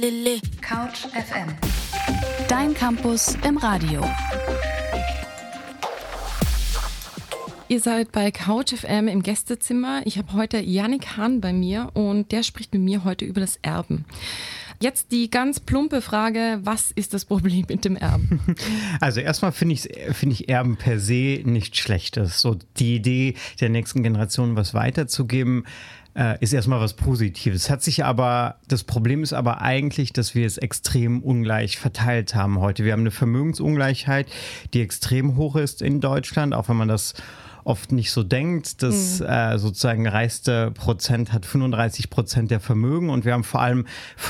Couch FM. Dein Campus im Radio. Ihr seid bei Couch FM im Gästezimmer. Ich habe heute Yannick Hahn bei mir und der spricht mit mir heute über das Erben. Jetzt die ganz plumpe Frage, was ist das Problem mit dem Erben? Also erstmal finde ich Erben per se nichts Schlechtes. So die Idee der nächsten Generation was weiterzugeben, ist erstmal was Positives. Das Problem ist aber eigentlich, dass wir es extrem ungleich verteilt haben heute. Wir haben eine Vermögensungleichheit, die extrem hoch ist in Deutschland, auch wenn man das oft nicht so denkt. Das sozusagen reichste Prozent hat 35% der Vermögen und wir haben vor allem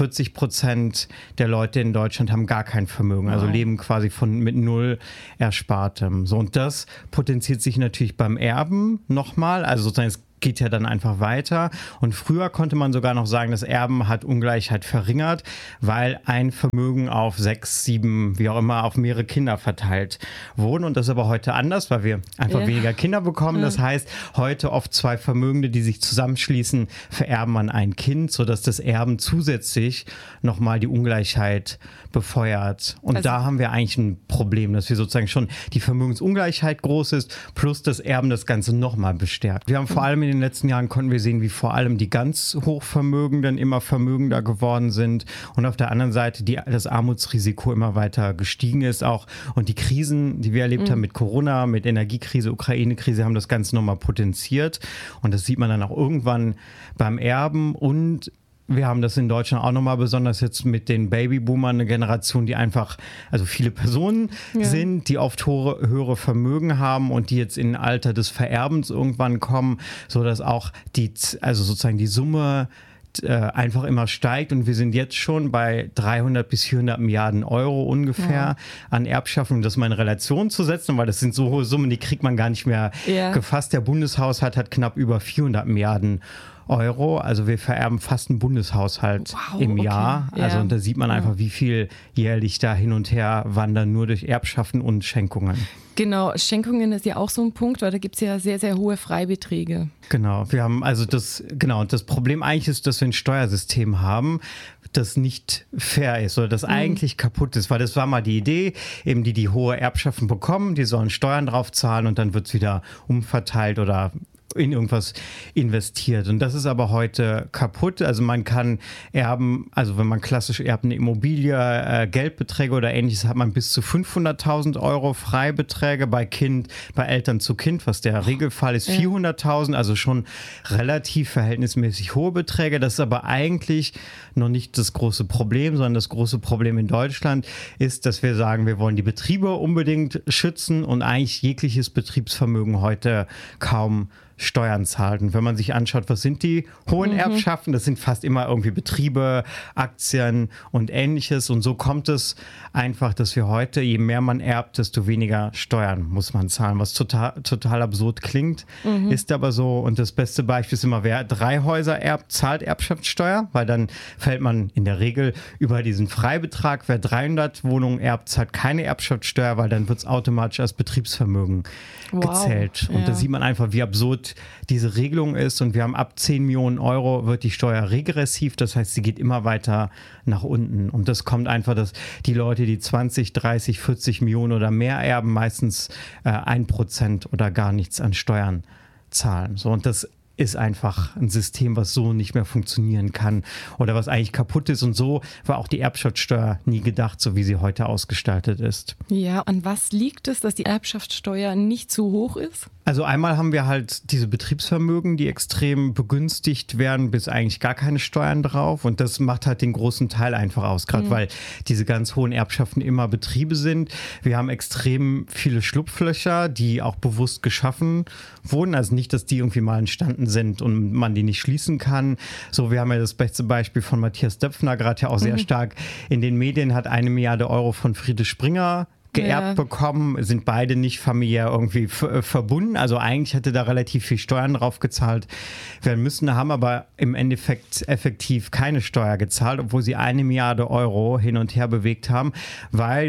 40% der Leute in Deutschland haben gar kein Vermögen, also leben quasi mit null Erspartem. So, und das potenziert sich natürlich beim Erben nochmal, also sozusagen es geht ja dann einfach weiter. Und früher konnte man sogar noch sagen, das Erben hat Ungleichheit verringert, weil ein Vermögen auf 6, 7, wie auch immer, auf mehrere Kinder verteilt wurden. Und das ist aber heute anders, weil wir einfach weniger Kinder bekommen. Das heißt, heute oft 2 Vermögende, die sich zusammenschließen, vererben an ein Kind, sodass das Erben zusätzlich nochmal die Ungleichheit befeuert. Und also, da haben wir eigentlich ein Problem, dass wir sozusagen schon die Vermögensungleichheit groß ist, plus das Erben das Ganze nochmal bestärkt. Wir haben vor allem in den letzten Jahren konnten wir sehen, wie vor allem die ganz Hochvermögenden immer vermögender geworden sind und auf der anderen Seite das Armutsrisiko immer weiter gestiegen ist auch. Und die Krisen, die wir erlebt haben mit Corona, mit Energiekrise, Ukraine-Krise, haben das Ganze nochmal potenziert. Und das sieht man dann auch irgendwann beim Erben. Und wir haben das in Deutschland auch nochmal besonders jetzt mit den Babyboomern, eine Generation, die einfach, also viele Personen sind, die oft höhere Vermögen haben und die jetzt in ein Alter des Vererbens irgendwann kommen, sodass auch die Summe einfach immer steigt und wir sind jetzt schon bei 300 bis 400 Milliarden Euro ungefähr an Erbschaften, um das mal in Relation zu setzen, weil das sind so hohe Summen, die kriegt man gar nicht mehr gefasst. Der Bundeshaushalt hat knapp über 400 Milliarden Euro, also wir vererben fast einen Bundeshaushalt im Jahr. Also und da sieht man einfach, wie viel jährlich da hin und her wandern, nur durch Erbschaften und Schenkungen. Genau, Schenkungen ist ja auch so ein Punkt, weil da gibt es ja sehr, sehr hohe Freibeträge. Genau, wir haben das Problem eigentlich ist, dass wir ein Steuersystem haben, das nicht fair ist oder das eigentlich kaputt ist, weil das war mal die Idee, eben die hohe Erbschaften bekommen, die sollen Steuern drauf zahlen und dann wird es wieder umverteilt oder in irgendwas investiert. Und das ist aber heute kaputt. Also man kann erben, also wenn man klassisch erbt, eine Immobilie, Geldbeträge oder ähnliches, hat man bis zu 500.000 Euro Freibeträge bei Eltern zu Kind, was der Regelfall ist, 400.000, also schon relativ verhältnismäßig hohe Beträge. Das ist aber eigentlich noch nicht das große Problem, sondern das große Problem in Deutschland ist, dass wir sagen, wir wollen die Betriebe unbedingt schützen und eigentlich jegliches Betriebsvermögen heute kaum Steuern zahlt. Und wenn man sich anschaut, was sind die hohen Erbschaften, das sind fast immer irgendwie Betriebe, Aktien und ähnliches. Und so kommt es einfach, dass wir heute, je mehr man erbt, desto weniger Steuern muss man zahlen, was total absurd klingt, ist aber so. Und das beste Beispiel ist immer, wer 3 Häuser erbt, zahlt Erbschaftssteuer, weil dann fällt man in der Regel über diesen Freibetrag. Wer 300 Wohnungen erbt, zahlt keine Erbschaftssteuer, weil dann wird es automatisch als Betriebsvermögen gezählt. Und da sieht man einfach, wie absurd diese Regelung ist und wir haben ab 10 Millionen Euro wird die Steuer regressiv, das heißt, sie geht immer weiter nach unten und das kommt einfach, dass die Leute, die 20, 30, 40 Millionen oder mehr erben, meistens 1% oder gar nichts an Steuern zahlen. So, und das ist einfach ein System, was so nicht mehr funktionieren kann oder was eigentlich kaputt ist. Und so war auch die Erbschaftssteuer nie gedacht, so wie sie heute ausgestaltet ist. Ja, an was liegt es, dass die Erbschaftssteuer nicht zu hoch ist? Also einmal haben wir halt diese Betriebsvermögen, die extrem begünstigt werden, bis eigentlich gar keine Steuern drauf. Und das macht halt den großen Teil einfach aus, gerade weil diese ganz hohen Erbschaften immer Betriebe sind. Wir haben extrem viele Schlupflöcher, die auch bewusst geschaffen wurden. Also nicht, dass die irgendwie mal entstanden sind und man die nicht schließen kann. So, wir haben ja das beste Beispiel von Matthias Döpfner, gerade ja auch sehr stark in den Medien, hat 1 Milliarde Euro von Friedrich Springer geerbt bekommen, sind beide nicht familiär irgendwie verbunden. Also eigentlich hätte da relativ viel Steuern drauf gezahlt werden müssen, haben aber im Endeffekt effektiv keine Steuer gezahlt, obwohl sie 1 Milliarde Euro hin und her bewegt haben, weil jetzt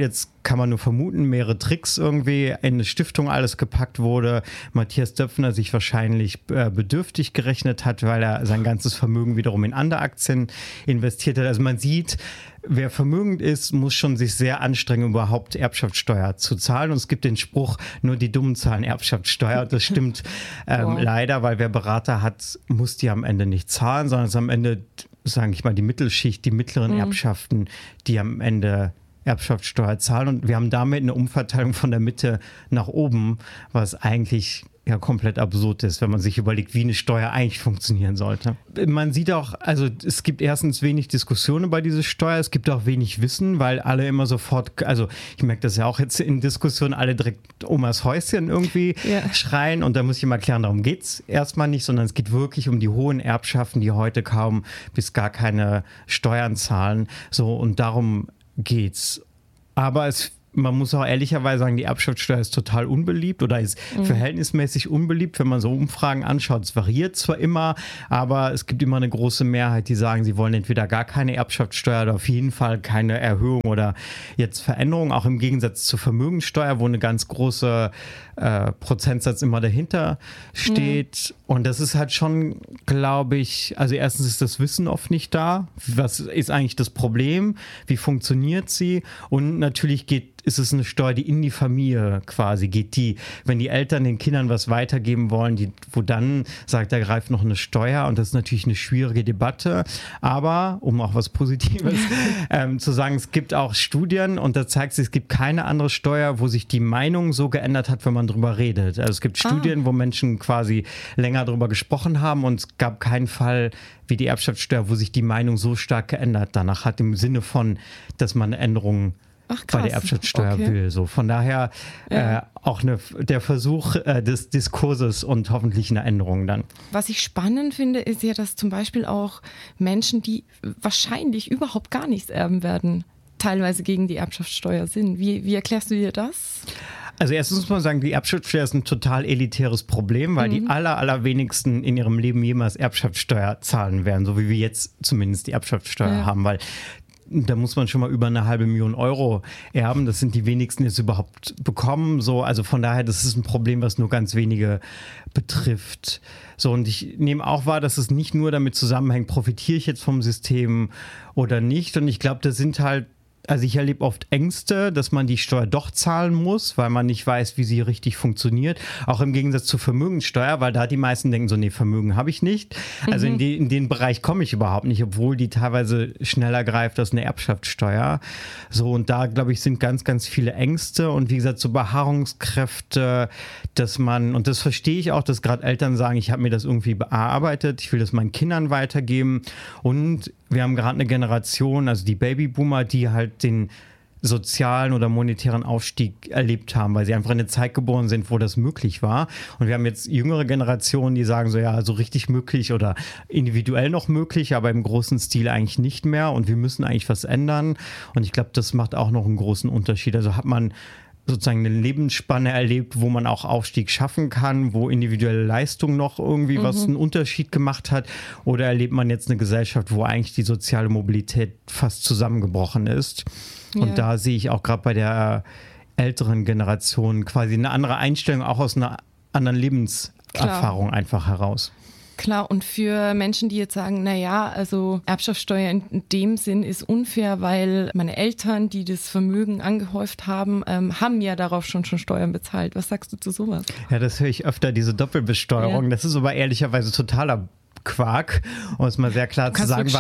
kann man nur vermuten, mehrere Tricks irgendwie in eine Stiftung alles gepackt wurde. Matthias Döpfner sich wahrscheinlich bedürftig gerechnet hat, weil er sein ganzes Vermögen wiederum in andere Aktien investiert hat. Also man sieht, wer vermögend ist, muss schon sich sehr anstrengen, überhaupt Erbschaftssteuer zu zahlen. Und es gibt den Spruch, nur die Dummen zahlen Erbschaftssteuer. Das stimmt leider, weil wer Berater hat, muss die am Ende nicht zahlen, sondern es ist am Ende, sage ich mal, die Mittelschicht, die mittleren Erbschaften, die am Ende Erbschaftssteuer zahlen. Und wir haben damit eine Umverteilung von der Mitte nach oben, was eigentlich ja komplett absurd ist, wenn man sich überlegt, wie eine Steuer eigentlich funktionieren sollte. Man sieht auch, also es gibt erstens wenig Diskussionen über diese Steuer, es gibt auch wenig Wissen, weil alle immer sofort, also ich merke das ja auch jetzt in Diskussionen, alle direkt Omas Häuschen irgendwie schreien und da muss ich immer erklären, darum geht es erstmal nicht, sondern es geht wirklich um die hohen Erbschaften, die heute kaum bis gar keine Steuern zahlen. So, und darum geht's. Aber man muss auch ehrlicherweise sagen, die Erbschaftssteuer ist total unbeliebt oder ist verhältnismäßig unbeliebt, wenn man so Umfragen anschaut. Es variiert zwar immer, aber es gibt immer eine große Mehrheit, die sagen, sie wollen entweder gar keine Erbschaftssteuer oder auf jeden Fall keine Erhöhung oder jetzt Veränderung, auch im Gegensatz zur Vermögenssteuer, wo eine ganz große Prozentsatz immer dahinter steht. Und das ist halt schon, glaube ich, also erstens ist das Wissen oft nicht da. Was ist eigentlich das Problem? Wie funktioniert sie? Und natürlich ist es eine Steuer, die in die Familie quasi geht, wenn die Eltern den Kindern was weitergeben wollen, wo dann sagt, da greift noch eine Steuer und das ist natürlich eine schwierige Debatte, aber um auch was Positives zu sagen, es gibt auch Studien und da zeigt sich, es gibt keine andere Steuer, wo sich die Meinung so geändert hat, wenn man drüber redet. Also es gibt Studien, wo Menschen quasi länger drüber gesprochen haben und es gab keinen Fall wie die Erbschaftssteuer, wo sich die Meinung so stark geändert danach hat, im Sinne von, dass man eine Änderung bei der Erbschaftssteuer will. So, von daher auch der Versuch des Diskurses und hoffentlich eine Änderung dann. Was ich spannend finde, ist ja, dass zum Beispiel auch Menschen, die wahrscheinlich überhaupt gar nichts erben werden, teilweise gegen die Erbschaftssteuer sind. Wie erklärst du dir das? Also erstens muss man sagen, die Erbschaftssteuer ist ein total elitäres Problem, weil die allerwenigsten in ihrem Leben jemals Erbschaftssteuer zahlen werden, so wie wir jetzt zumindest die Erbschaftssteuer haben, weil da muss man schon mal über 500.000 Euro erben. Das sind die wenigsten, die es überhaupt bekommen. So, also von daher, das ist ein Problem, was nur ganz wenige betrifft. So, und ich nehme auch wahr, dass es nicht nur damit zusammenhängt, profitiere ich jetzt vom System oder nicht. Und ich glaube, das sind halt, also ich erlebe oft Ängste, dass man die Steuer doch zahlen muss, weil man nicht weiß, wie sie richtig funktioniert. Auch im Gegensatz zur Vermögenssteuer, weil da die meisten denken so, nee, Vermögen habe ich nicht. Also in den Bereich komme ich überhaupt nicht, obwohl die teilweise schneller greift als eine Erbschaftssteuer. So, und da, glaube ich, sind ganz, ganz viele Ängste und wie gesagt, so Beharrungskräfte, dass man, und das verstehe ich auch, dass gerade Eltern sagen, ich habe mir das irgendwie bearbeitet, ich will das meinen Kindern weitergeben und wir haben gerade eine Generation, also die Babyboomer, die halt den sozialen oder monetären Aufstieg erlebt haben, weil sie einfach in eine Zeit geboren sind, wo das möglich war. Und wir haben jetzt jüngere Generationen, die sagen so, ja, so richtig möglich oder individuell noch möglich, aber im großen Stil eigentlich nicht mehr und wir müssen eigentlich was ändern. Und ich glaube, das macht auch noch einen großen Unterschied. Also hat man sozusagen eine Lebensspanne erlebt, wo man auch Aufstieg schaffen kann, wo individuelle Leistung noch irgendwie was einen Unterschied gemacht hat, oder erlebt man jetzt eine Gesellschaft, wo eigentlich die soziale Mobilität fast zusammengebrochen ist? Und da sehe ich auch gerade bei der älteren Generation quasi eine andere Einstellung, auch aus einer anderen Lebenserfahrung einfach heraus. Klar, und für Menschen, die jetzt sagen, naja, also Erbschaftssteuer in dem Sinn ist unfair, weil meine Eltern, die das Vermögen angehäuft haben, haben ja darauf schon Steuern bezahlt. Was sagst du zu sowas? Ja, das höre ich öfter, diese Doppelbesteuerung. Ja. Das ist aber ehrlicherweise totaler Quark, um es mal sehr klar zu sagen,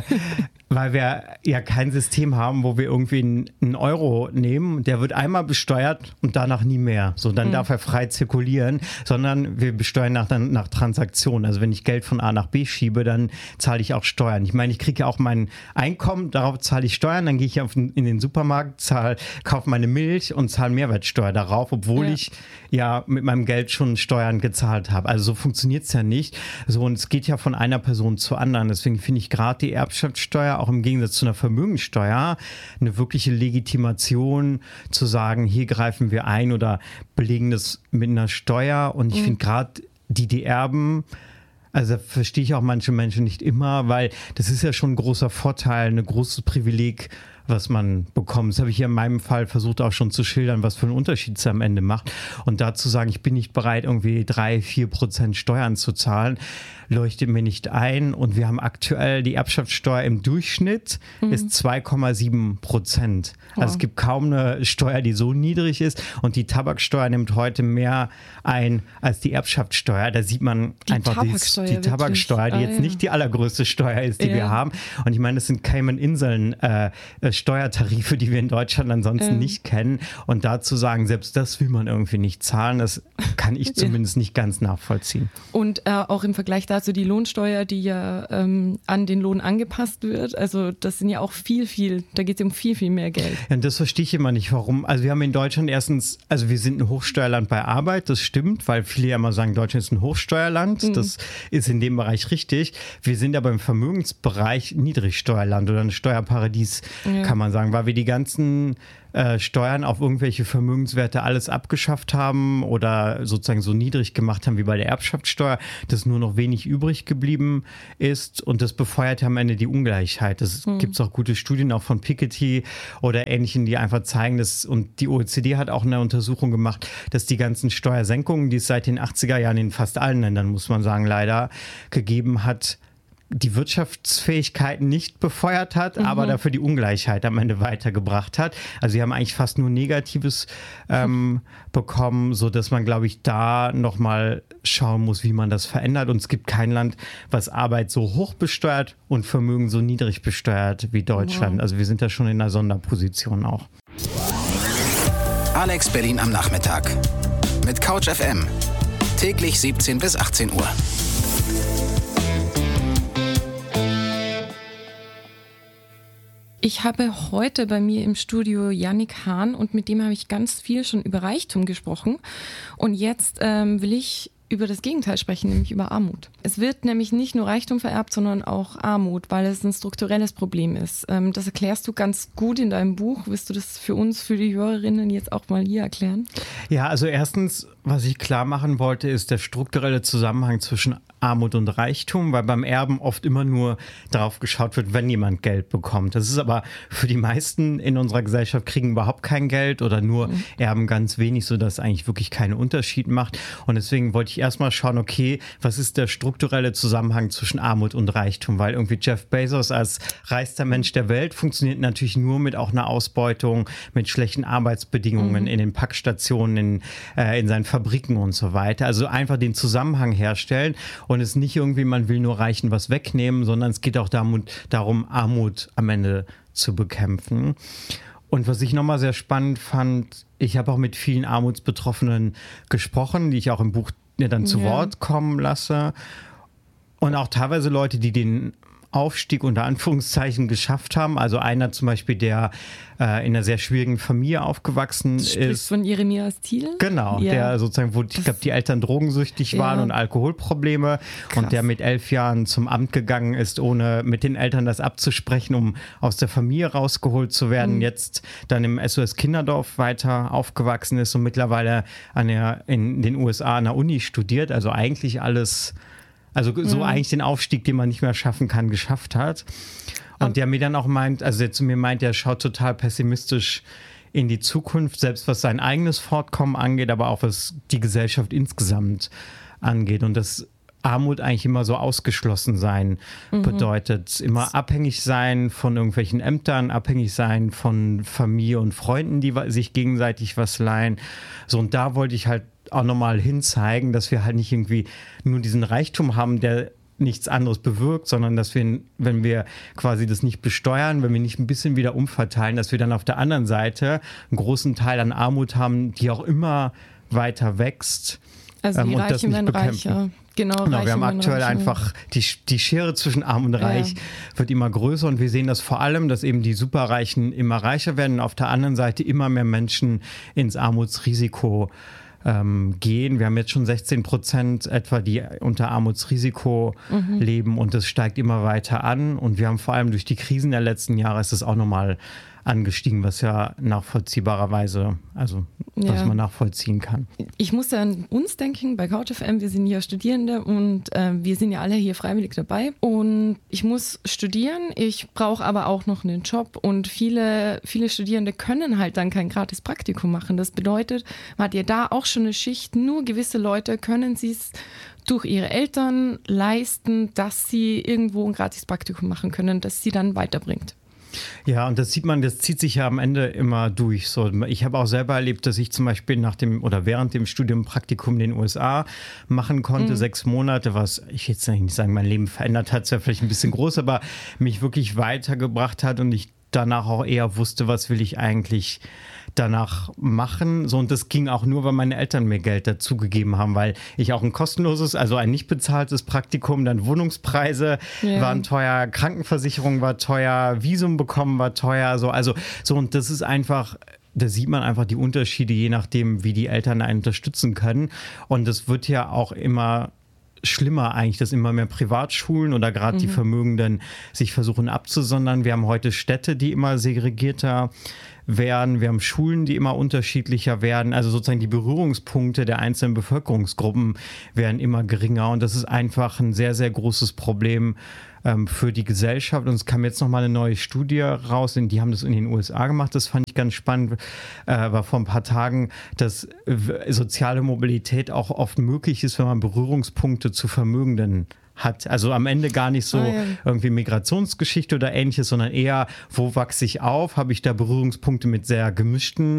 weil wir ja kein System haben, wo wir irgendwie einen Euro nehmen, der wird einmal besteuert und danach nie mehr. So, dann darf er frei zirkulieren, sondern wir besteuern nach Transaktionen. Also wenn ich Geld von A nach B schiebe, dann zahle ich auch Steuern. Ich meine, ich kriege ja auch mein Einkommen, darauf zahle ich Steuern, dann gehe ich in den Supermarkt, kaufe meine Milch und zahle Mehrwertsteuer darauf, obwohl ich ja mit meinem Geld schon Steuern gezahlt habe. Also so funktioniert es ja nicht. So, und es geht ja von einer Person zur anderen. Deswegen finde ich gerade die Erbschaftssteuer auch im Gegensatz zu einer Vermögenssteuer eine wirkliche Legitimation zu sagen, hier greifen wir ein oder belegen das mit einer Steuer. Und ich finde gerade die erben, also verstehe ich auch manche Menschen nicht immer, weil das ist ja schon ein großer Vorteil, ein großes Privileg, was man bekommt. Das habe ich hier in meinem Fall versucht auch schon zu schildern, was für einen Unterschied es am Ende macht. Und dazu sagen, ich bin nicht bereit, irgendwie 3-4% Steuern zu zahlen, leuchtet mir nicht ein. Und wir haben aktuell die Erbschaftssteuer im Durchschnitt ist 2,7%. Also es gibt kaum eine Steuer, die so niedrig ist. Und die Tabaksteuer nimmt heute mehr ein als die Erbschaftssteuer. Da sieht man die einfach die Tabaksteuer, die jetzt nicht die allergrößte Steuer ist, die wir haben. Und ich meine, das sind Cayman-Inseln Steuertarife, die wir in Deutschland ansonsten nicht kennen. Und dazu sagen, selbst das will man irgendwie nicht zahlen, das kann ich zumindest nicht ganz nachvollziehen. Und auch im Vergleich dazu die Lohnsteuer, die ja an den Lohn angepasst wird. Also das sind ja auch da geht es um viel mehr Geld. Ja, und das verstehe ich immer nicht, warum. Also wir haben in Deutschland erstens, also wir sind ein Hochsteuerland bei Arbeit, das stimmt, weil viele ja immer sagen, Deutschland ist ein Hochsteuerland. Das ist in dem Bereich richtig. Wir sind aber im Vermögensbereich Niedrigsteuerland oder ein Steuerparadies, kann man sagen, weil wir die ganzen Steuern auf irgendwelche Vermögenswerte alles abgeschafft haben oder sozusagen so niedrig gemacht haben wie bei der Erbschaftssteuer, dass nur noch wenig übrig geblieben ist und das befeuert am Ende die Ungleichheit. Das gibt es auch gute Studien auch von Piketty oder Ähnlichen, die einfach zeigen, dass, und die OECD hat auch eine Untersuchung gemacht, dass die ganzen Steuersenkungen, die es seit den 80er Jahren in fast allen Ländern, muss man sagen, leider gegeben hat, die Wirtschaftsfähigkeit nicht befeuert hat, aber dafür die Ungleichheit am Ende weitergebracht hat. Also sie haben eigentlich fast nur Negatives bekommen, sodass man, glaube ich, da nochmal schauen muss, wie man das verändert. Und es gibt kein Land, was Arbeit so hoch besteuert und Vermögen so niedrig besteuert wie Deutschland. Wow. Also wir sind da schon in einer Sonderposition auch. Alex Berlin am Nachmittag mit Couch FM. Täglich 17 bis 18 Uhr. Ich habe heute bei mir im Studio Yannick Hahn und mit dem habe ich ganz viel schon über Reichtum gesprochen. Und jetzt will ich über das Gegenteil sprechen, nämlich über Armut. Es wird nämlich nicht nur Reichtum vererbt, sondern auch Armut, weil es ein strukturelles Problem ist. Das erklärst du ganz gut in deinem Buch. Willst du das für uns, für die Hörerinnen jetzt auch mal hier erklären? Ja, also erstens, was ich klar machen wollte, ist der strukturelle Zusammenhang zwischen Armut und Reichtum, weil beim Erben oft immer nur darauf geschaut wird, wenn jemand Geld bekommt. Das ist aber für die meisten in unserer Gesellschaft kriegen überhaupt kein Geld oder nur erben ganz wenig, sodass es eigentlich wirklich keinen Unterschied macht. Und deswegen wollte ich erstmal schauen, okay, was ist der strukturelle Zusammenhang zwischen Armut und Reichtum? Weil irgendwie Jeff Bezos als reichster Mensch der Welt funktioniert natürlich nur mit auch einer Ausbeutung, mit schlechten Arbeitsbedingungen in den Packstationen, in seinen Fabriken und so weiter. Also einfach den Zusammenhang herstellen und es nicht irgendwie, man will nur Reichen was wegnehmen, sondern es geht auch darum, Armut am Ende zu bekämpfen. Und was ich nochmal sehr spannend fand, ich habe auch mit vielen Armutsbetroffenen gesprochen, die ich auch im Buch dann zu Wort kommen lasse. Und auch teilweise Leute, die den Aufstieg unter Anführungszeichen geschafft haben. Also einer zum Beispiel, der in einer sehr schwierigen Familie aufgewachsen ist. Von Jeremias Thiel? Genau, der sozusagen, wo ich glaube, die Eltern drogensüchtig waren und Alkoholprobleme. Krass. Und der mit 11 Jahren zum Amt gegangen ist, ohne mit den Eltern das abzusprechen, um aus der Familie rausgeholt zu werden. Jetzt dann im SOS Kinderdorf weiter aufgewachsen ist und mittlerweile in den USA an der Uni studiert. Also eigentlich alles... Also so eigentlich den Aufstieg, den man nicht mehr schaffen kann, geschafft hat. Und der mir dann auch meint, also der zu mir meint, der schaut total pessimistisch in die Zukunft, selbst was sein eigenes Fortkommen angeht, aber auch was die Gesellschaft insgesamt angeht. Und dass Armut eigentlich immer so ausgeschlossen sein bedeutet. Immer abhängig sein von irgendwelchen Ämtern, abhängig sein von Familie und Freunden, die sich gegenseitig was leihen. So, und da wollte ich halt auch nochmal hinzeigen, dass wir halt nicht irgendwie nur diesen Reichtum haben, der nichts anderes bewirkt, sondern dass wir, wenn wir quasi das nicht besteuern, wenn wir nicht ein bisschen wieder umverteilen, dass wir dann auf der anderen Seite einen großen Teil an Armut haben, die auch immer weiter wächst. Also die Reichen werden reicher. Genau, wir haben aktuell einfach die Schere zwischen Arm und Reich wird immer größer und wir sehen das vor allem, dass eben die Superreichen immer reicher werden und auf der anderen Seite immer mehr Menschen ins Armutsrisiko gehen. Wir haben jetzt schon 16% etwa, die unter Armutsrisiko leben und das steigt immer weiter an. Und wir haben vor allem durch die Krisen der letzten Jahre ist es auch nochmal angestiegen, was ja nachvollziehbarerweise, also was man nachvollziehen kann. Ich musste an uns denken, bei CouchFM, wir sind ja Studierende und wir sind ja alle hier freiwillig dabei und ich muss studieren, ich brauche aber auch noch einen Job und viele Studierende können halt dann kein gratis Praktikum machen. Das bedeutet, man hat ja da auch schon eine Schicht, nur gewisse Leute können sie es durch ihre Eltern leisten, dass sie irgendwo ein gratis Praktikum machen können, das sie dann weiterbringt. Ja, und das sieht man, das zieht sich ja am Ende immer durch. So, ich habe auch selber erlebt, dass ich zum Beispiel während dem Studium Praktikum in den USA machen konnte, 6 Monate, was ich jetzt nicht sagen, mein Leben verändert hat, ist ja vielleicht ein bisschen groß, aber mich wirklich weitergebracht hat und ich danach auch eher wusste, was will ich eigentlich danach machen. So, und das ging auch nur, weil meine Eltern mir Geld dazu gegeben haben, weil ich auch ein kostenloses, also ein nicht bezahltes Praktikum, dann Wohnungspreise waren teuer, Krankenversicherung war teuer, Visum bekommen war teuer, und das ist einfach, da sieht man einfach die Unterschiede, je nachdem, wie die Eltern einen unterstützen können. Und das wird ja auch immer schlimmer eigentlich, dass immer mehr Privatschulen oder gerade die Vermögenden sich versuchen abzusondern. Wir haben heute Städte, die immer segregierter werden. Wir haben Schulen, die immer unterschiedlicher werden. Also sozusagen die Berührungspunkte der einzelnen Bevölkerungsgruppen werden immer geringer. Und das ist einfach ein sehr, sehr großes Problem für die Gesellschaft. Und es kam jetzt nochmal eine neue Studie raus, die haben das in den USA gemacht. Das fand ich ganz spannend, war vor ein paar Tagen, dass soziale Mobilität auch oft möglich ist, wenn man Berührungspunkte zu Vermögenden hat. Also am Ende gar nicht so irgendwie Migrationsgeschichte oder Ähnliches, sondern eher, wo wachse ich auf? Habe ich da Berührungspunkte mit sehr gemischten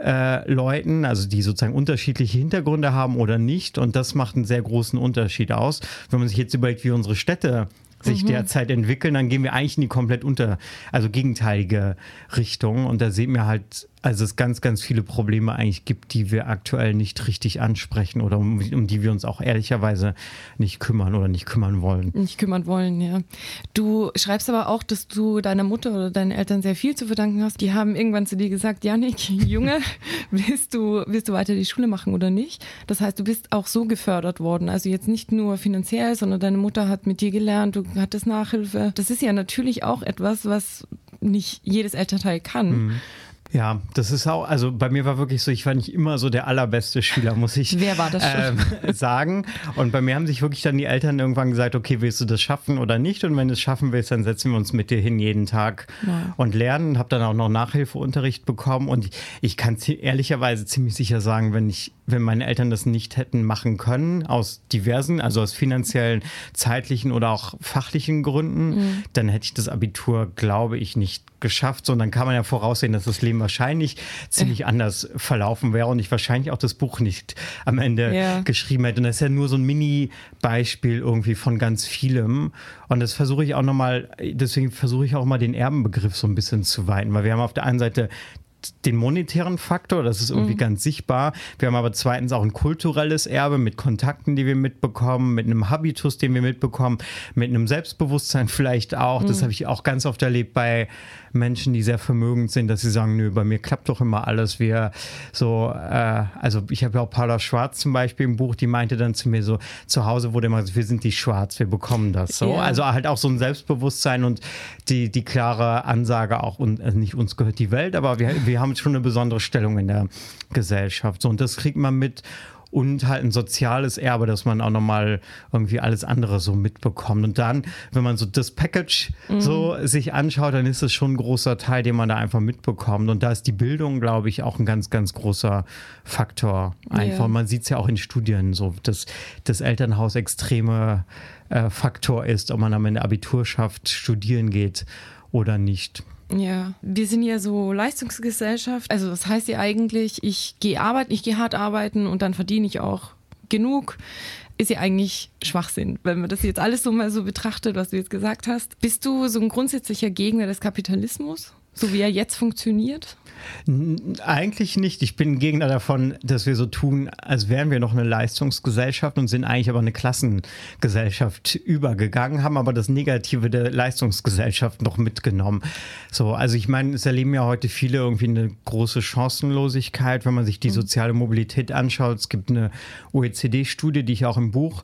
Leuten, also die sozusagen unterschiedliche Hintergründe haben oder nicht? Und das macht einen sehr großen Unterschied aus. Wenn man sich jetzt überlegt, wie unsere Städte sich derzeit entwickeln, dann gehen wir eigentlich in die komplett gegenteilige Richtung. Und da sehen wir halt, also es ganz, ganz viele Probleme eigentlich gibt, die wir aktuell nicht richtig ansprechen oder um die wir uns auch ehrlicherweise nicht kümmern oder nicht kümmern wollen. Nicht kümmern wollen, ja. Du schreibst aber auch, dass du deiner Mutter oder deinen Eltern sehr viel zu verdanken hast. Die haben irgendwann zu dir gesagt, Jannik, Junge, willst du weiter die Schule machen oder nicht? Das heißt, du bist auch so gefördert worden. Also jetzt nicht nur finanziell, sondern deine Mutter hat mit dir gelernt, du hattest Nachhilfe. Das ist ja natürlich auch etwas, was nicht jedes Elternteil kann. Ja, das ist auch, also bei mir war wirklich so, ich war nicht immer so der allerbeste Schüler, muss ich Wer war das schon? Sagen. Und bei mir haben sich wirklich dann die Eltern irgendwann gesagt, okay, willst du das schaffen oder nicht? Und wenn du es schaffen willst, dann setzen wir uns mit dir hin jeden Tag und lernen. Und habe dann auch noch Nachhilfeunterricht bekommen. Und ich kann ehrlicherweise ziemlich sicher sagen, wenn meine Eltern das nicht hätten machen können, aus diversen, also aus finanziellen, zeitlichen oder auch fachlichen Gründen, dann hätte ich das Abitur, glaube ich, nicht geschafft, sondern kann man ja voraussehen, dass das Leben wahrscheinlich ziemlich anders verlaufen wäre und ich wahrscheinlich auch das Buch nicht am Ende geschrieben hätte. Und das ist ja nur so ein Mini-Beispiel irgendwie von ganz vielem. Und das versuche ich auch nochmal, deswegen versuche ich auch mal den Erbenbegriff so ein bisschen zu weiten, weil wir haben auf der einen Seite den monetären Faktor, das ist irgendwie ganz sichtbar. Wir haben aber zweitens auch ein kulturelles Erbe mit Kontakten, die wir mitbekommen, mit einem Habitus, den wir mitbekommen, mit einem Selbstbewusstsein vielleicht auch. Das habe ich auch ganz oft erlebt bei Menschen, die sehr vermögend sind, dass sie sagen, nö, bei mir klappt doch immer alles. Also ich habe ja auch Paula Schwarz zum Beispiel im Buch, die meinte dann zu mir so, zu Hause wurde immer so, wir sind die Schwarz, wir bekommen das. So. Ja. Also halt auch so ein Selbstbewusstsein und die klare Ansage auch, und also nicht uns gehört die Welt, aber wir haben schon eine besondere Stellung in der Gesellschaft. So, und das kriegt man mit. Und halt ein soziales Erbe, dass man auch nochmal irgendwie alles andere so mitbekommt. Und dann, wenn man so das Package so sich anschaut, dann ist das schon ein großer Teil, den man da einfach mitbekommt. Und da ist die Bildung, glaube ich, auch ein ganz, ganz großer Faktor. Einfach. Man sieht es ja auch in Studien so, dass das Elternhaus extreme Faktor ist, ob man am Ende Abitur schafft, studieren geht oder nicht. Ja, wir sind ja so Leistungsgesellschaft. Also das heißt ja eigentlich, ich gehe hart arbeiten und dann verdiene ich auch genug. Ist ja eigentlich Schwachsinn, wenn man das jetzt alles so mal so betrachtet, was du jetzt gesagt hast. Bist du so ein grundsätzlicher Gegner des Kapitalismus, so wie er jetzt funktioniert? Eigentlich nicht. Ich bin ein Gegner davon, dass wir so tun, als wären wir noch eine Leistungsgesellschaft und sind eigentlich aber eine Klassengesellschaft übergegangen, haben aber das Negative der Leistungsgesellschaft noch mitgenommen. So, also ich meine, es erleben ja heute viele irgendwie eine große Chancenlosigkeit, wenn man sich die soziale Mobilität anschaut. Es gibt eine OECD-Studie, die ich auch im Buch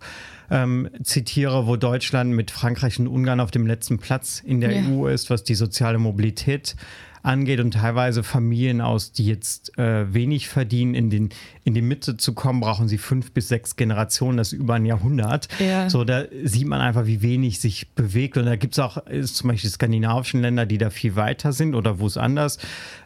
zitiere, wo Deutschland mit Frankreich und Ungarn auf dem letzten Platz in der EU ist, was die soziale Mobilität angeht, und teilweise Familien die jetzt wenig verdienen, in die Mitte zu kommen, brauchen sie 5 bis 6 Generationen, das ist über ein Jahrhundert. Ja. So, da sieht man einfach, wie wenig sich bewegt, und da gibt es auch zum Beispiel skandinavischen Länder, die da viel weiter sind oder wo es anders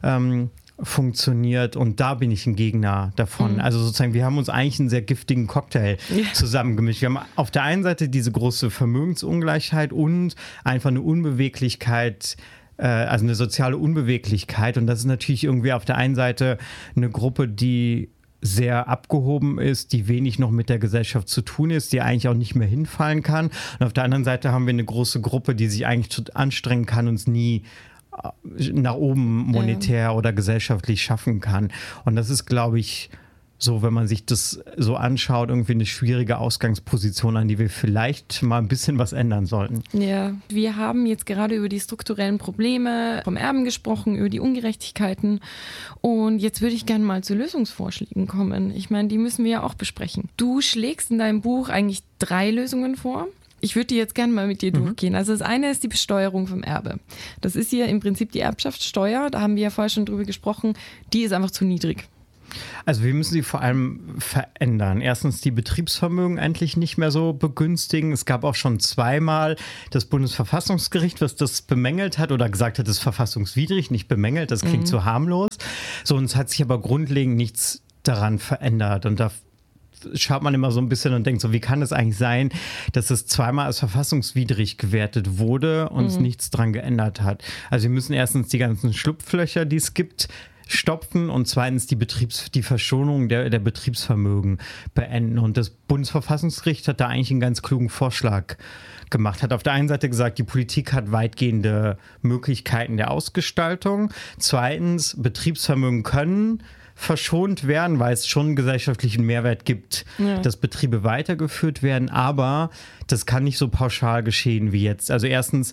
funktioniert, und da bin ich ein Gegner davon. Also sozusagen, wir haben uns eigentlich einen sehr giftigen Cocktail zusammengemischt. Wir haben auf der einen Seite diese große Vermögensungleichheit und einfach eine Unbeweglichkeit, also eine soziale Unbeweglichkeit, und das ist natürlich irgendwie auf der einen Seite eine Gruppe, die sehr abgehoben ist, die wenig noch mit der Gesellschaft zu tun ist, die eigentlich auch nicht mehr hinfallen kann, und auf der anderen Seite haben wir eine große Gruppe, die sich eigentlich anstrengen kann und es nie nach oben monetär oder gesellschaftlich schaffen kann. Und das ist, glaube ich, so, wenn man sich das so anschaut, irgendwie eine schwierige Ausgangsposition, an die wir vielleicht mal ein bisschen was ändern sollten. Ja, wir haben jetzt gerade über die strukturellen Probleme vom Erben gesprochen, über die Ungerechtigkeiten, und jetzt würde ich gerne mal zu Lösungsvorschlägen kommen. Ich meine, die müssen wir ja auch besprechen. Du schlägst in deinem Buch eigentlich 3 Lösungen vor. Ich würde die jetzt gerne mal mit dir durchgehen. Also das eine ist die Besteuerung vom Erbe. Das ist hier im Prinzip die Erbschaftssteuer, da haben wir ja vorher schon drüber gesprochen, die ist einfach zu niedrig. Also wir müssen sie vor allem verändern. Erstens die Betriebsvermögen endlich nicht mehr so begünstigen. Es gab auch schon zweimal das Bundesverfassungsgericht, was das bemängelt hat oder gesagt hat, das ist verfassungswidrig, nicht bemängelt, das klingt so harmlos. So, und es hat sich aber grundlegend nichts daran verändert, und da schaut man immer so ein bisschen und denkt so, wie kann es eigentlich sein, dass es zweimal als verfassungswidrig gewertet wurde und es nichts dran geändert hat. Also wir müssen erstens die ganzen Schlupflöcher, die es gibt, stopfen, und zweitens die Verschonung der Betriebsvermögen beenden. Und das Bundesverfassungsgericht hat da eigentlich einen ganz klugen Vorschlag gemacht. Hat auf der einen Seite gesagt, die Politik hat weitgehende Möglichkeiten der Ausgestaltung. Zweitens, Betriebsvermögen können verschont werden, weil es schon einen gesellschaftlichen Mehrwert gibt, dass Betriebe weitergeführt werden, aber das kann nicht so pauschal geschehen wie jetzt. Also erstens,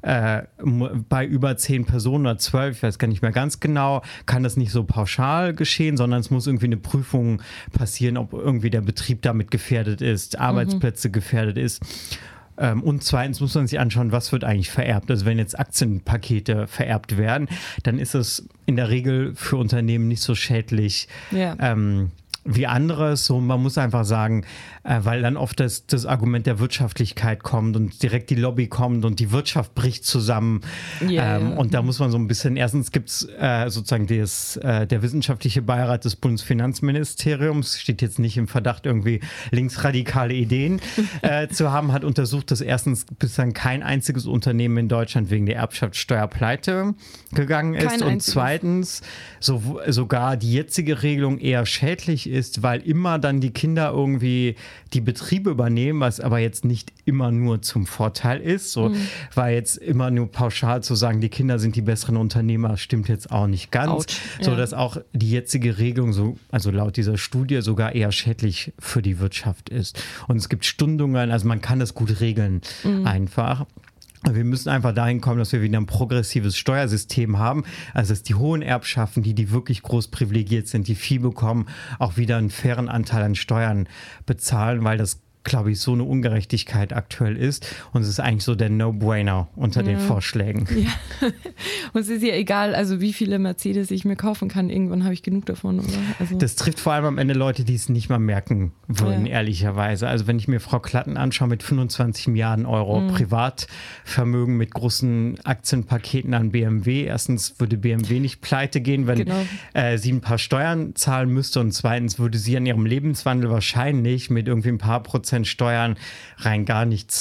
bei über 10 Personen oder 12, ich weiß gar nicht mehr ganz genau, kann das nicht so pauschal geschehen, sondern es muss irgendwie eine Prüfung passieren, ob irgendwie der Betrieb damit gefährdet ist, Arbeitsplätze gefährdet ist. Und zweitens muss man sich anschauen, was wird eigentlich vererbt. Also wenn jetzt Aktienpakete vererbt werden, dann ist es in der Regel für Unternehmen nicht so schädlich wie anderes. So, man muss einfach sagen, weil dann oft das Argument der Wirtschaftlichkeit kommt und direkt die Lobby kommt und die Wirtschaft bricht zusammen. Und da muss man so ein bisschen, erstens gibt es sozusagen der wissenschaftliche Beirat des Bundesfinanzministeriums, steht jetzt nicht im Verdacht, irgendwie linksradikale Ideen zu haben, hat untersucht, dass erstens bislang kein einziges Unternehmen in Deutschland wegen der Erbschaftssteuer pleite gegangen ist und zweitens sogar die jetzige Regelung eher schädlich ist, weil immer dann die Kinder irgendwie die Betriebe übernehmen, was aber jetzt nicht immer nur zum Vorteil ist. So, weil jetzt immer nur pauschal zu sagen, die Kinder sind die besseren Unternehmer, stimmt jetzt auch nicht ganz. So, dass auch die jetzige Regelung, also laut dieser Studie, sogar eher schädlich für die Wirtschaft ist. Und es gibt Stundungen, also man kann das gut regeln einfach. Wir müssen einfach dahin kommen, dass wir wieder ein progressives Steuersystem haben, also dass die hohen Erbschaften, die wirklich groß privilegiert sind, die viel bekommen, auch wieder einen fairen Anteil an Steuern bezahlen, weil das, glaube ich, so eine Ungerechtigkeit aktuell ist. Und es ist eigentlich so der No-Brainer unter den Vorschlägen. Ja. Und es ist ja egal, also wie viele Mercedes ich mir kaufen kann. Irgendwann habe ich genug davon, oder? Also das trifft vor allem am Ende Leute, die es nicht mal merken würden, ehrlicherweise. Also wenn ich mir Frau Klatten anschaue mit 25 Milliarden Euro Privatvermögen mit großen Aktienpaketen an BMW. Erstens würde BMW nicht pleite gehen, wenn sie ein paar Steuern zahlen müsste. Und zweitens würde sie an ihrem Lebenswandel wahrscheinlich mit irgendwie ein paar Prozent Steuern rein gar nichts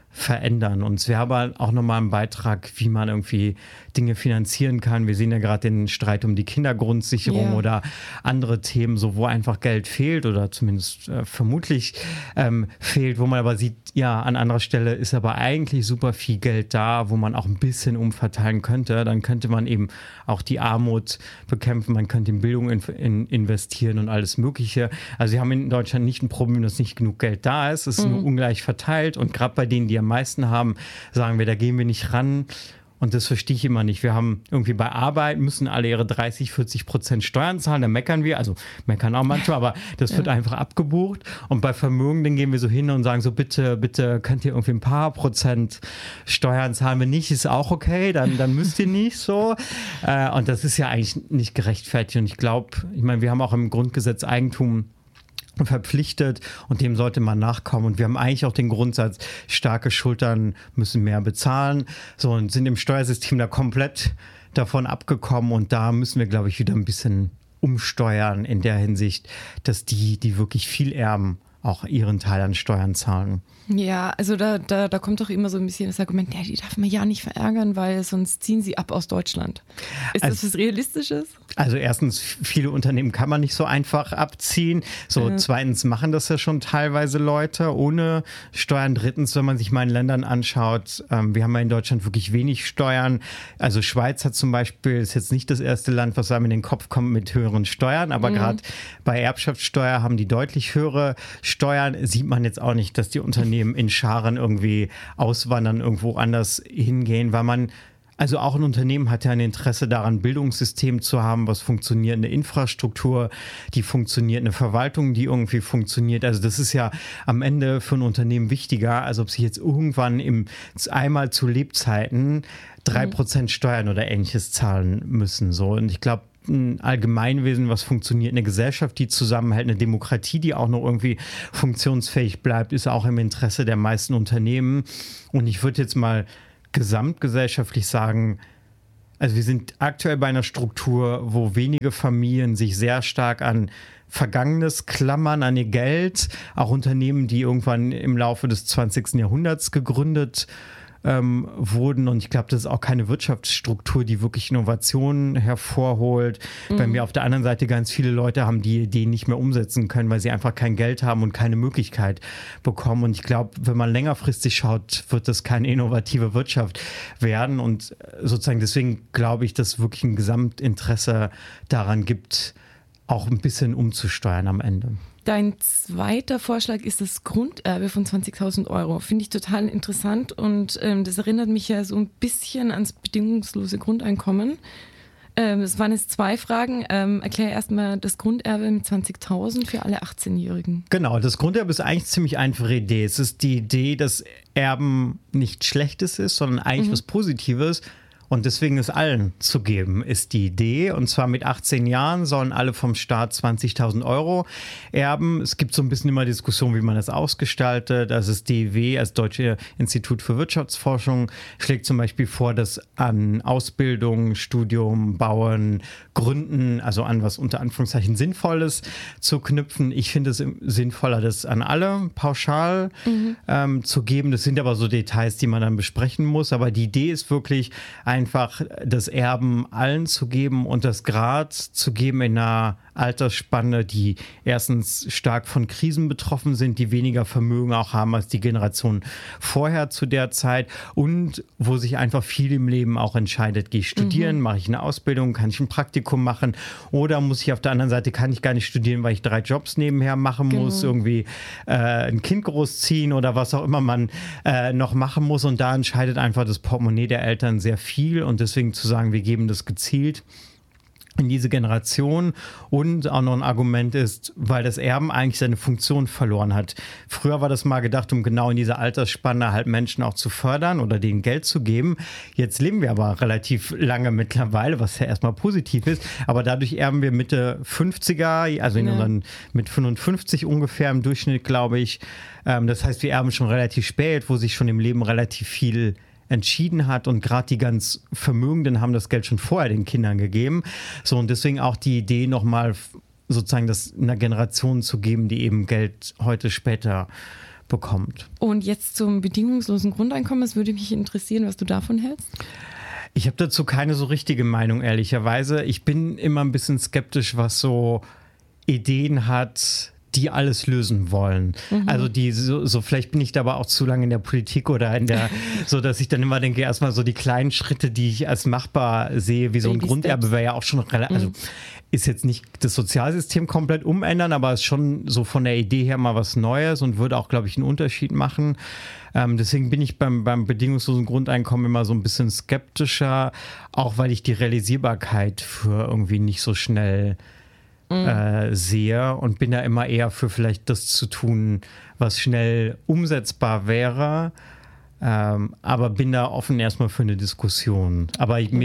verändern. Und es wäre aber auch nochmal ein Beitrag, wie man irgendwie Dinge finanzieren kann. Wir sehen ja gerade den Streit um die Kindergrundsicherung oder andere Themen, so wo einfach Geld fehlt oder zumindest vermutlich fehlt, wo man aber sieht, ja, an anderer Stelle ist aber eigentlich super viel Geld da, wo man auch ein bisschen umverteilen könnte. Dann könnte man eben auch die Armut bekämpfen, man könnte in Bildung investieren und alles Mögliche. Also wir haben in Deutschland nicht ein Problem, dass nicht genug Geld da ist. Es ist nur ungleich verteilt und gerade bei denen, die am meisten haben, sagen wir, da gehen wir nicht ran. Und das verstehe ich immer nicht. Wir haben irgendwie bei Arbeit müssen alle ihre 30-40% Steuern zahlen. Da meckern wir, also meckern auch manchmal, aber das wird einfach abgebucht. Und bei Vermögen, dann gehen wir so hin und sagen so, bitte könnt ihr irgendwie ein paar Prozent Steuern zahlen. Wenn nicht, ist auch okay, dann müsst ihr nicht so. Und das ist ja eigentlich nicht gerechtfertigt. Und ich glaube, wir haben auch im Grundgesetz Eigentum verpflichtet und dem sollte man nachkommen. Und wir haben eigentlich auch den Grundsatz, starke Schultern müssen mehr bezahlen. So, und sind im Steuersystem da komplett davon abgekommen. Und da müssen wir, glaube ich, wieder ein bisschen umsteuern in der Hinsicht, dass die wirklich viel erben, auch ihren Teil an Steuern zahlen. Ja, also da kommt doch immer so ein bisschen das Argument, die darf man ja nicht verärgern, weil sonst ziehen sie ab aus Deutschland. Ist das was Realistisches? Also erstens, viele Unternehmen kann man nicht so einfach abziehen. So, zweitens machen das ja schon teilweise Leute ohne Steuern. Drittens, wenn man sich mal in Ländern anschaut, wir haben ja in Deutschland wirklich wenig Steuern. Also Schweiz hat zum Beispiel, ist jetzt nicht das erste Land, was einem in den Kopf kommt mit höheren Steuern, aber gerade bei Erbschaftssteuer haben die deutlich höhere Steuern. Sieht man jetzt auch nicht, dass die Unternehmen in Scharen irgendwie auswandern, irgendwo anders hingehen, weil man, also auch ein Unternehmen hat ja ein Interesse daran, ein Bildungssystem zu haben, was funktioniert, eine Infrastruktur, die funktioniert, eine Verwaltung, die irgendwie funktioniert. Also das ist ja am Ende für ein Unternehmen wichtiger, als ob sie jetzt irgendwann einmal zu Lebzeiten 3% Steuern oder Ähnliches zahlen müssen. So. Und ich glaube, ein Allgemeinwesen, was funktioniert, eine Gesellschaft, die zusammenhält, eine Demokratie, die auch noch irgendwie funktionsfähig bleibt, ist auch im Interesse der meisten Unternehmen. Und ich würde jetzt mal gesamtgesellschaftlich sagen, also wir sind aktuell bei einer Struktur, wo wenige Familien sich sehr stark an Vergangenes klammern, an ihr Geld, auch Unternehmen, die irgendwann im Laufe des 20. Jahrhunderts gegründet wurden. Und ich glaube, das ist auch keine Wirtschaftsstruktur, die wirklich Innovationen hervorholt. Wenn wir auf der anderen Seite ganz viele Leute haben, die Ideen nicht mehr umsetzen können, weil sie einfach kein Geld haben und keine Möglichkeit bekommen. Und ich glaube, wenn man längerfristig schaut, wird das keine innovative Wirtschaft werden. Und sozusagen deswegen glaube ich, dass es wirklich ein Gesamtinteresse daran gibt, auch ein bisschen umzusteuern am Ende. Dein zweiter Vorschlag ist das Grunderbe von 20.000 Euro. Finde ich total interessant und das erinnert mich ja so ein bisschen ans bedingungslose Grundeinkommen. Es waren jetzt 2 Fragen. Erklär erstmal das Grunderbe mit 20.000 für alle 18-Jährigen. Genau, das Grunderbe ist eigentlich ziemlich einfache Idee. Es ist die Idee, dass Erben nichts Schlechtes ist, sondern eigentlich was Positives. Und deswegen es allen zu geben, ist die Idee. Und zwar mit 18 Jahren sollen alle vom Staat 20.000 Euro erben. Es gibt so ein bisschen immer Diskussion, wie man das ausgestaltet. Also das DIW, als Deutsche Institut für Wirtschaftsforschung, schlägt zum Beispiel vor, dass an Ausbildung, Studium, Bauen, Gründen, also an was unter Anführungszeichen Sinnvolles zu knüpfen. Ich finde es sinnvoller, das an alle pauschal zu geben. Das sind aber so Details, die man dann besprechen muss. Aber die Idee ist wirklich, einfach das Erben allen zu geben und das Grad zu geben in einer Altersspanne, die erstens stark von Krisen betroffen sind, die weniger Vermögen auch haben als die Generation vorher zu der Zeit und wo sich einfach viel im Leben auch entscheidet, gehe ich studieren, mache ich eine Ausbildung, kann ich ein Praktikum machen oder muss ich auf der anderen Seite, kann ich gar nicht studieren, weil ich 3 Jobs nebenher machen muss, irgendwie ein Kind großziehen oder was auch immer man noch machen muss und da entscheidet einfach das Portemonnaie der Eltern sehr viel und deswegen zu sagen, wir geben das gezielt in diese Generation und auch noch ein Argument ist, weil das Erben eigentlich seine Funktion verloren hat. Früher war das mal gedacht, um genau in dieser Altersspanne halt Menschen auch zu fördern oder denen Geld zu geben. Jetzt leben wir aber relativ lange mittlerweile, was ja erstmal positiv ist, aber dadurch erben wir Mitte 50er, also in unseren mit 55 ungefähr im Durchschnitt, glaube ich. Das heißt, wir erben schon relativ spät, wo sich schon im Leben relativ viel entschieden hat und gerade die ganz Vermögenden haben das Geld schon vorher den Kindern gegeben. So und deswegen auch die Idee nochmal sozusagen das einer Generation zu geben, die eben Geld heute später bekommt. Und jetzt zum bedingungslosen Grundeinkommen. Es würde mich interessieren, was du davon hältst. Ich habe dazu keine so richtige Meinung, ehrlicherweise. Ich bin immer ein bisschen skeptisch, was so Ideen hat, die alles lösen wollen. Also die so vielleicht bin ich da aber auch zu lange in der Politik oder in der, so dass ich dann immer denke, erstmal so die kleinen Schritte, die ich als machbar sehe, wie so ein Grunderbe wäre ja auch schon relativ, also ist jetzt nicht das Sozialsystem komplett umändern, aber ist schon so von der Idee her mal was Neues und würde auch, glaube ich, einen Unterschied machen. Deswegen bin ich beim bedingungslosen Grundeinkommen immer so ein bisschen skeptischer, auch weil ich die Realisierbarkeit für irgendwie nicht so schnell sehe und bin da immer eher für vielleicht das zu tun, was schnell umsetzbar wäre, aber bin da offen erstmal für eine Diskussion. Aber ich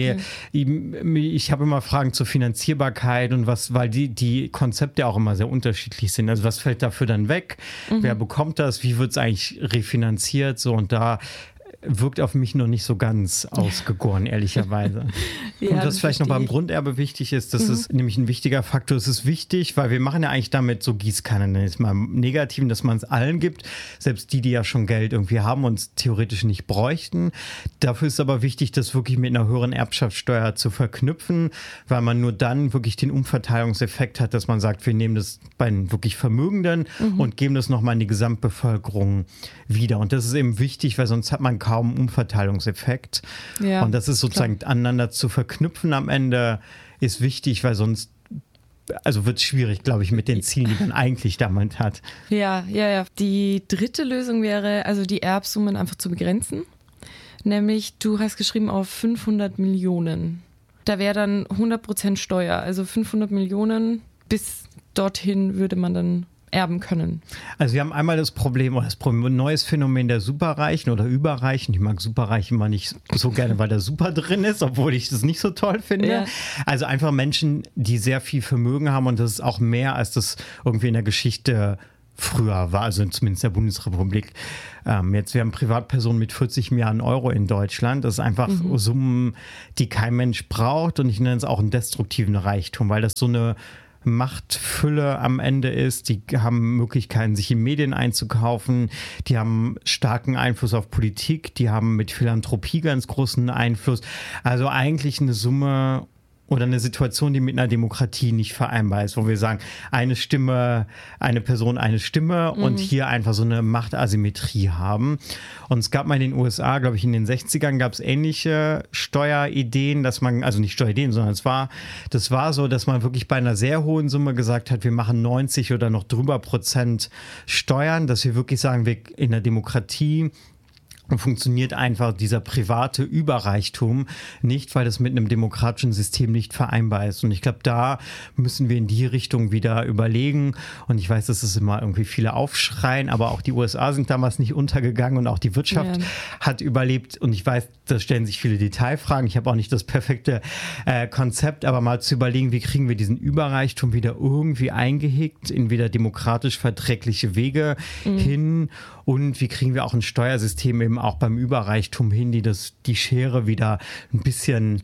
habe immer Fragen zur Finanzierbarkeit und weil die Konzepte auch immer sehr unterschiedlich sind. Also was fällt dafür dann weg? Wer bekommt das? Wie wird es eigentlich refinanziert? So, und da wirkt auf mich noch nicht so ganz ausgegoren, ehrlicherweise. Ja, und was vielleicht noch beim Grunderbe wichtig ist, das ist nämlich ein wichtiger Faktor. Es ist wichtig, weil wir machen ja eigentlich damit so Gießkannen, jetzt mal im Negativen, dass man es allen gibt, selbst die ja schon Geld irgendwie haben und es theoretisch nicht bräuchten. Dafür ist aber wichtig, das wirklich mit einer höheren Erbschaftssteuer zu verknüpfen, weil man nur dann wirklich den Umverteilungseffekt hat, dass man sagt, wir nehmen das bei den wirklich Vermögenden und geben das nochmal in die Gesamtbevölkerung wieder. Und das ist eben wichtig, weil sonst hat man kaum Umverteilungseffekt. Ja, und das ist sozusagen aneinander zu verknüpfen am Ende ist wichtig, weil sonst wird es schwierig, glaube ich, mit den Zielen, die man eigentlich damit hat. Ja. Die dritte Lösung wäre, also die Erbsummen einfach zu begrenzen. Nämlich, du hast geschrieben auf 500 Millionen. Da wäre dann 100% Steuer. Also 500 Millionen bis dorthin würde man dann erben können. Also wir haben einmal das Problem, ein neues Phänomen der Superreichen oder Überreichen. Ich mag Superreichen immer nicht so gerne, weil da Super drin ist, obwohl ich das nicht so toll finde. Ja. Also einfach Menschen, die sehr viel Vermögen haben und das ist auch mehr, als das irgendwie in der Geschichte früher war, also zumindest der Bundesrepublik. Jetzt, wir haben Privatpersonen mit 40 Milliarden Euro in Deutschland. Das ist einfach Summen, die kein Mensch braucht und ich nenne es auch einen destruktiven Reichtum, weil das so eine Machtfülle am Ende ist. Die haben Möglichkeiten, sich in Medien einzukaufen. Die haben starken Einfluss auf Politik. Die haben mit Philanthropie ganz großen Einfluss. Also eigentlich eine Summe oder eine Situation, die mit einer Demokratie nicht vereinbar ist, wo wir sagen, eine Stimme, eine Person, eine Stimme und hier einfach so eine Machtasymmetrie haben. Und es gab mal in den USA, glaube ich, in den 60ern gab es ähnliche Steuerideen, dass man, also nicht Steuerideen, sondern das war so, dass man wirklich bei einer sehr hohen Summe gesagt hat, wir machen 90 oder noch drüber Prozent Steuern, dass wir wirklich sagen, wir in der Demokratie funktioniert einfach dieser private Überreichtum nicht, weil das mit einem demokratischen System nicht vereinbar ist. Und ich glaube, da müssen wir in die Richtung wieder überlegen. Und ich weiß, dass es immer irgendwie viele aufschreien, aber auch die USA sind damals nicht untergegangen und auch die Wirtschaft hat überlebt. Und ich weiß, da stellen sich viele Detailfragen. Ich habe auch nicht das perfekte Konzept, aber mal zu überlegen, wie kriegen wir diesen Überreichtum wieder irgendwie eingehegt in wieder demokratisch verträgliche Wege hin und wie kriegen wir auch ein Steuersystem eben auch beim Überreichtum hin, die Schere wieder ein bisschen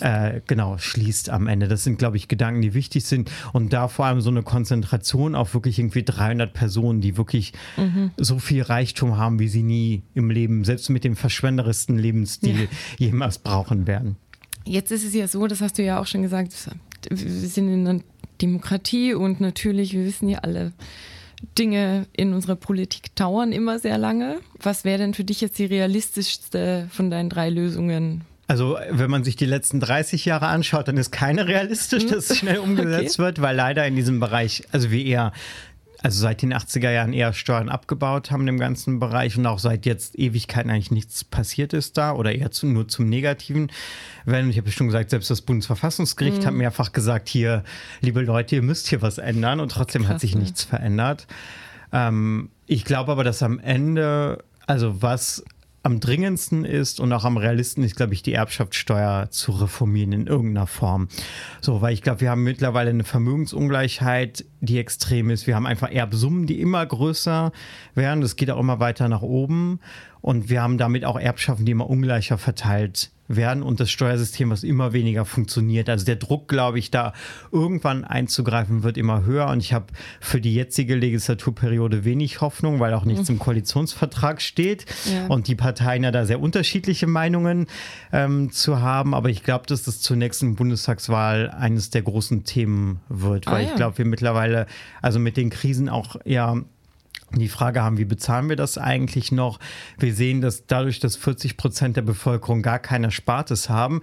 schließt am Ende. Das sind, glaube ich, Gedanken, die wichtig sind und da vor allem so eine Konzentration auf wirklich irgendwie 300 Personen, die wirklich so viel Reichtum haben, wie sie nie im Leben, selbst mit dem verschwenderischsten Lebensstil jemals brauchen werden. Jetzt ist es ja so, das hast du ja auch schon gesagt, wir sind in einer Demokratie und natürlich, wir wissen ja alle, Dinge in unserer Politik dauern immer sehr lange. Was wäre denn für dich jetzt die realistischste von deinen 3 Lösungen? Also wenn man sich die letzten 30 Jahre anschaut, dann ist keine realistisch, dass es schnell umgesetzt wird, weil leider in diesem Bereich, also seit den 80er Jahren eher Steuern abgebaut haben im ganzen Bereich und auch seit jetzt Ewigkeiten eigentlich nichts passiert ist da oder eher nur zum Negativen. Ich habe schon gesagt, selbst das Bundesverfassungsgericht hat mehrfach gesagt, hier, liebe Leute, ihr müsst hier was ändern und trotzdem hat sich nichts verändert. Ich glaube aber, dass am Ende, also was am dringendsten ist und auch am realisten ist, glaube ich, die Erbschaftssteuer zu reformieren in irgendeiner Form. So, weil ich glaube, wir haben mittlerweile eine Vermögensungleichheit, die extrem ist. Wir haben einfach Erbsummen, die immer größer werden. Das geht auch immer weiter nach oben. Und wir haben damit auch Erbschaften, die immer ungleicher verteilt werden und das Steuersystem, was immer weniger funktioniert. Also der Druck, glaube ich, da irgendwann einzugreifen, wird immer höher und ich habe für die jetzige Legislaturperiode wenig Hoffnung, weil auch nichts im Koalitionsvertrag steht und die Parteien ja da sehr unterschiedliche Meinungen zu haben. Aber ich glaube, dass das zur nächsten Bundestagswahl eines der großen Themen wird, weil ich glaube, wir mittlerweile also mit den Krisen auch die Frage haben, wie bezahlen wir das eigentlich noch? Wir sehen, dass dadurch, dass 40% der Bevölkerung gar keine Erspartes haben,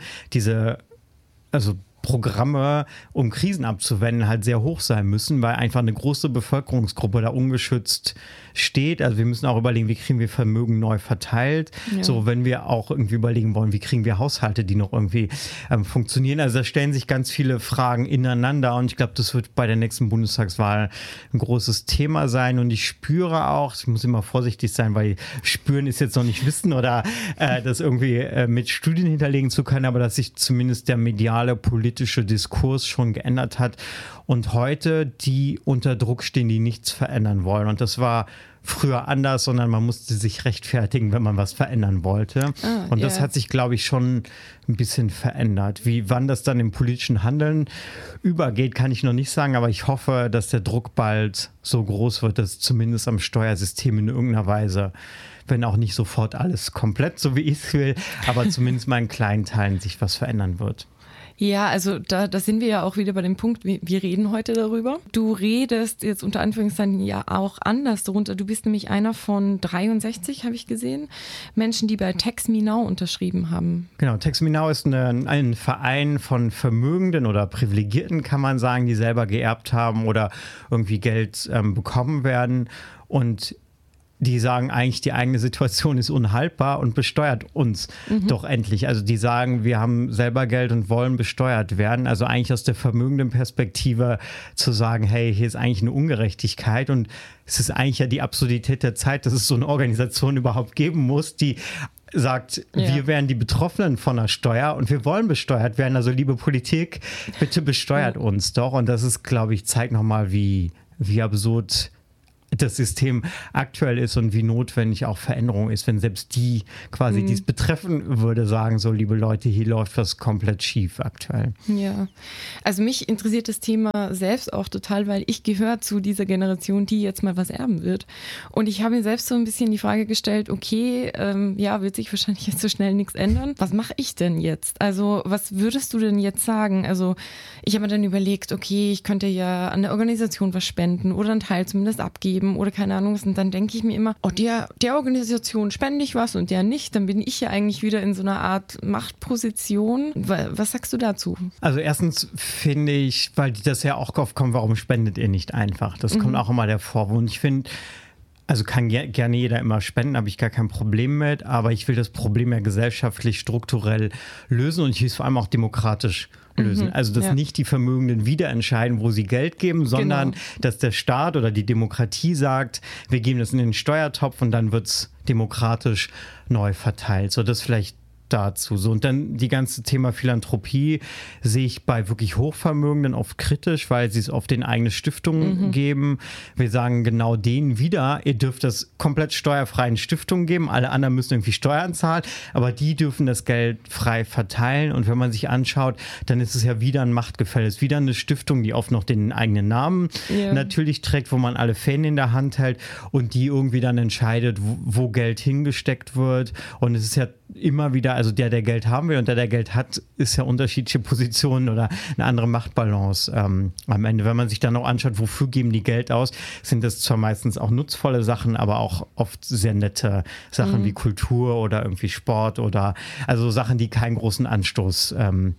also Programme, um Krisen abzuwenden, halt sehr hoch sein müssen, weil einfach eine große Bevölkerungsgruppe da ungeschützt steht. Also wir müssen auch überlegen, wie kriegen wir Vermögen neu verteilt. Ja. So, wenn wir auch irgendwie überlegen wollen, wie kriegen wir Haushalte, die noch irgendwie funktionieren. Also da stellen sich ganz viele Fragen ineinander und ich glaube, das wird bei der nächsten Bundestagswahl ein großes Thema sein und ich spüre auch, ich muss immer vorsichtig sein, weil spüren ist jetzt noch nicht wissen oder das irgendwie mit Studien hinterlegen zu können, aber dass sich zumindest der mediale, politische Diskurs schon geändert hat und heute die unter Druck stehen, die nichts verändern wollen. Und das war früher anders, sondern man musste sich rechtfertigen, wenn man was verändern wollte. Und das hat sich, glaube ich, schon ein bisschen verändert. Wann das dann im politischen Handeln übergeht, kann ich noch nicht sagen, aber ich hoffe, dass der Druck bald so groß wird, dass zumindest am Steuersystem in irgendeiner Weise, wenn auch nicht sofort alles komplett so wie ich es will, aber zumindest mal in kleinen Teilen sich was verändern wird. Ja, also da sind wir ja auch wieder bei dem Punkt, wir reden heute darüber. Du redest jetzt unter Anführungszeichen ja auch anders darunter. Du bist nämlich einer von 63, habe ich gesehen, Menschen, die bei Tax Me Now unterschrieben haben. Genau, Tax Me Now ist ein Verein von Vermögenden oder Privilegierten, kann man sagen, die selber geerbt haben oder irgendwie Geld bekommen werden und die sagen eigentlich, die eigene Situation ist unhaltbar und besteuert uns doch endlich. Also die sagen, wir haben selber Geld und wollen besteuert werden. Also eigentlich aus der vermögenden Perspektive zu sagen, hey, hier ist eigentlich eine Ungerechtigkeit und es ist eigentlich ja die Absurdität der Zeit, dass es so eine Organisation überhaupt geben muss, die sagt, wir wären die Betroffenen von der Steuer und wir wollen besteuert werden. Also liebe Politik, bitte besteuert uns doch. Und das ist, glaube ich, zeigt nochmal, wie absurd das System aktuell ist und wie notwendig auch Veränderung ist, wenn selbst die quasi, die es betreffen würde, sagen so, liebe Leute, hier läuft was komplett schief aktuell. Ja, also mich interessiert das Thema selbst auch total, weil ich gehöre zu dieser Generation, die jetzt mal was erben wird. Und ich habe mir selbst so ein bisschen die Frage gestellt, okay, wird sich wahrscheinlich jetzt so schnell nichts ändern. Was mache ich denn jetzt? Also was würdest du denn jetzt sagen? Also ich habe mir dann überlegt, okay, ich könnte ja an eine Organisation was spenden oder einen Teil zumindest abgeben oder keine Ahnung was. Und dann denke ich mir immer, der Organisation spende ich was und der nicht. Dann bin ich ja eigentlich wieder in so einer Art Machtposition. Was sagst du dazu? Also erstens finde ich, weil das ja auch oft kommt, warum spendet ihr nicht einfach? Das kommt auch immer der Vorwurf. Und ich finde, also kann gerne jeder immer spenden, habe ich gar kein Problem mit, aber ich will das Problem ja gesellschaftlich, strukturell lösen und ich will es vor allem auch demokratisch lösen. Also, dass nicht die Vermögenden wieder entscheiden, wo sie Geld geben, sondern dass der Staat oder die Demokratie sagt, wir geben das in den Steuertopf und dann wird es demokratisch neu verteilt. So, das vielleicht dazu. So, und dann die ganze Thema Philanthropie sehe ich bei wirklich Hochvermögenden oft kritisch, weil sie es oft den eigenen Stiftungen geben. Wir sagen genau denen wieder, ihr dürft das komplett steuerfreien Stiftungen geben, alle anderen müssen irgendwie Steuern zahlen, aber die dürfen das Geld frei verteilen und wenn man sich anschaut, dann ist es ja wieder ein Machtgefälle. Es ist wieder eine Stiftung, die oft noch den eigenen Namen natürlich trägt, wo man alle Fäden in der Hand hält und die irgendwie dann entscheidet, wo Geld hingesteckt wird und es ist ja immer wieder, also der Geld haben will und der Geld hat, ist ja unterschiedliche Positionen oder eine andere Machtbalance am Ende. Wenn man sich dann noch anschaut, wofür geben die Geld aus, sind das zwar meistens auch nutzvolle Sachen, aber auch oft sehr nette Sachen wie Kultur oder irgendwie Sport oder also Sachen, die keinen großen Anstoß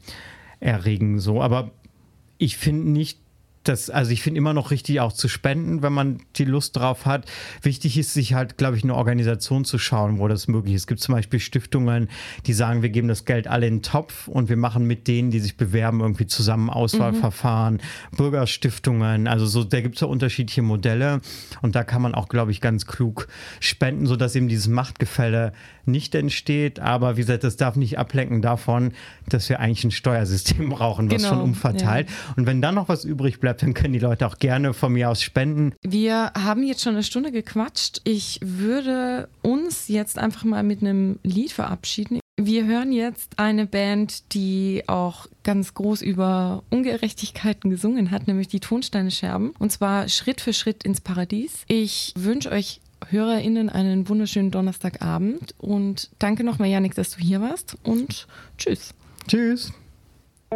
erregen. So. Aber ich finde nicht, ich finde immer noch richtig auch zu spenden, wenn man die Lust drauf hat. Wichtig ist, sich halt, glaube ich, eine Organisation zu schauen, wo das möglich ist. Es gibt zum Beispiel Stiftungen, die sagen, wir geben das Geld alle in den Topf und wir machen mit denen, die sich bewerben, irgendwie zusammen Auswahlverfahren, Bürgerstiftungen. Also so, da gibt es ja unterschiedliche Modelle und da kann man auch, glaube ich, ganz klug spenden, sodass eben dieses Machtgefälle nicht entsteht. Aber wie gesagt, das darf nicht ablenken davon, dass wir eigentlich ein Steuersystem brauchen, was schon umverteilt. Ja. Und wenn dann noch was übrig bleibt, bleibt, dann können die Leute auch gerne von mir aus spenden. Wir haben jetzt schon eine Stunde gequatscht. Ich würde uns jetzt einfach mal mit einem Lied verabschieden. Wir hören jetzt eine Band, die auch ganz groß über Ungerechtigkeiten gesungen hat, nämlich die Tonsteine Scherben. Und zwar Schritt für Schritt ins Paradies. Ich wünsche euch HörerInnen einen wunderschönen Donnerstagabend und danke nochmal, Jannik, dass du hier warst und tschüss. Tschüss.